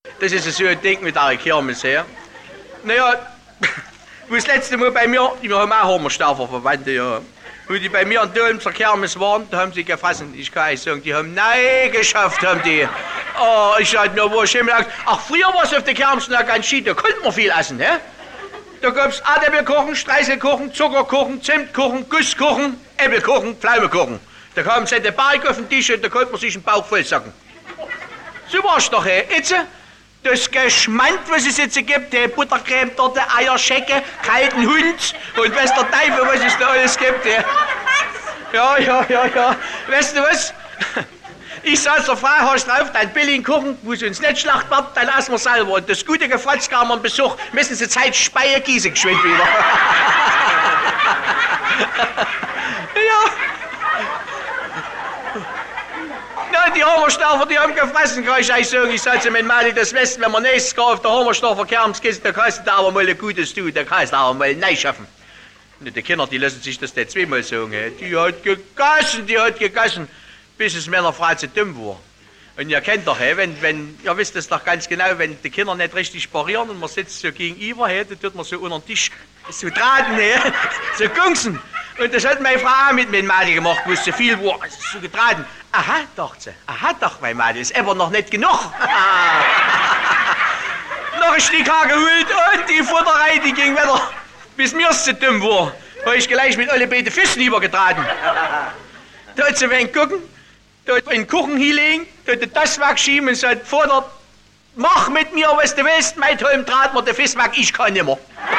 Das ist so ein Ding mit der Kirmes her. Naja, wo das letzte Mal bei mir, wir haben auch Hormerstaufer Verwandte, ja. Wo die bei mir an Dölm zur Kirmes waren, da haben sie gefressen. Ich kann euch sagen, die haben nein geschafft, haben die. Oh, ich sag mir, wo ich immer ach, früher war es auf der Kirmes noch ganz schied, da konnte man viel essen, ne? Da gab's Erdäpfelkuchen, Streiselkuchen, Zuckerkuchen, Zimtkuchen, Gusskuchen, Äpfelkuchen, Pflaumenkuchen. Da kam so der Berg auf den Tisch und da konnte man sich einen Bauch voll sacken. So war's doch, hey. Jetzt, das Geschmand, was es jetzt gibt, die Buttercreme, Torte, Eierschecke, kalten Hund und weiß der Teufel, was es da alles gibt, hey. Ja. Weißt du was? Ich sag zur Frau, hast drauf, dein billigen Kuchen, wo sie uns nicht schlacht wird, dann essen wir selber. Und das gute Gefratz kam am Besuch, müssen sie Zeit Speyer gießen geschwind wieder. Ja. Na, die Hormerstaufer, die haben gefressen, kann ich euch sagen. Ich sag zu meinem Mann, das wissen, wenn man nächstes Jahr auf der Hormerstaufer Kerms geht, da kannst du da aber mal ein Gutes tun, da kannst du aber mal neu schaffen. Und die Kinder, die lassen sich das nicht zweimal sagen. Die hat gegessen, bis es meiner Frau zu dumm war. Und ihr kennt doch, ihr wisst es doch ganz genau, wenn die Kinder nicht richtig parieren und man sitzt so gegenüber, dann tut man so unter den Tisch so traten, so gungsen. Und das hat meine Frau auch mit meinem Mädel gemacht, wo es so viel war, also so getraten. Aha, dachte sie, doch, mein Mädel, ist aber noch nicht genug. Noch ein Stück Haar geholt und die Futterei, die ging wieder, bis mir es zu dumm war. Habe ich gleich mit alle beiden Füßen übergetraten. Da hat sie wen gucken, da hat einen Kuchen hinlegen, da hat das wegschieben und sagt, Vater, mach mit mir, was du willst, mein Tollen Draht mir der Fisch weg, ich kann nicht mehr.